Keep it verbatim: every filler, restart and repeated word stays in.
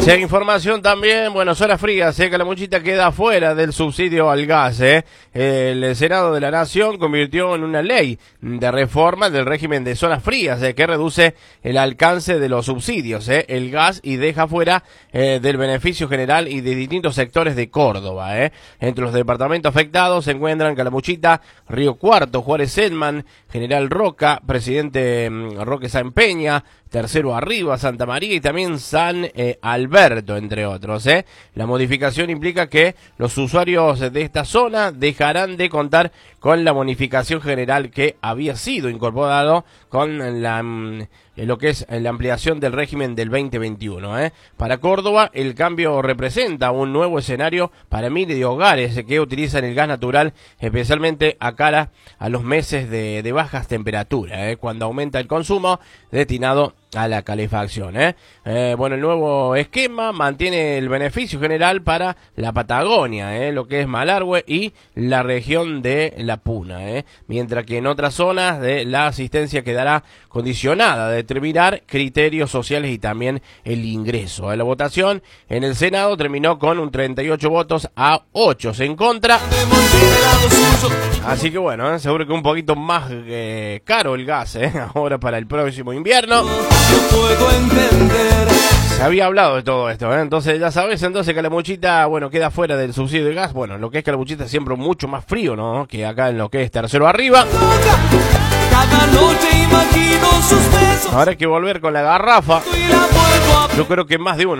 Si hay información también, bueno, Zonas Frías, eh, Calamuchita queda fuera del subsidio al gas. Eh. El Senado de la Nación convirtió en una ley de reforma del régimen de zonas frías eh, que reduce el alcance de los subsidios, eh, el gas, y deja fuera eh, del beneficio general y de distintos sectores de Córdoba. Eh. Entre los departamentos afectados se encuentran Calamuchita, Río Cuarto, Juárez Selman, General Roca, Presidente mm, Roque Sáenz Peña, Tercero Arriba, Santa María y también San eh, Alberto, entre otros. ¿eh? La modificación implica que los usuarios de esta zona dejarán de contar con la bonificación general que había sido incorporado con la, lo que es la ampliación del régimen del veinte veintiuno. ¿eh? Para Córdoba, el cambio representa un nuevo escenario para miles de hogares que utilizan el gas natural, especialmente a cara a los meses de, de bajas temperaturas, ¿eh? cuando aumenta el consumo destinado a la calefacción. ¿eh? Eh, bueno, el nuevo esquema mantiene el beneficio general para la Patagonia, ¿eh? lo que es Malargüe y la región de La Puna, ¿eh? mientras que en otras zonas de la asistencia quedará condicionada a determinar criterios sociales y también el ingreso. ¿eh? La votación en el Senado terminó con un treinta y ocho votos a ocho en contra. Así que bueno, ¿eh? seguro que un poquito más eh, caro el gas ¿eh? ahora para el próximo invierno. Puedo entender. Se había hablado de todo esto, ¿eh? Entonces ya sabes, entonces Calamuchita, bueno, queda fuera del subsidio de gas. Bueno, lo que es Calamuchita es siempre mucho más frío, ¿no? Que acá en lo que es Tercero Arriba. Cada noche imagino sus besos. Ahora hay que volver con la garrafa. Yo creo que más de uno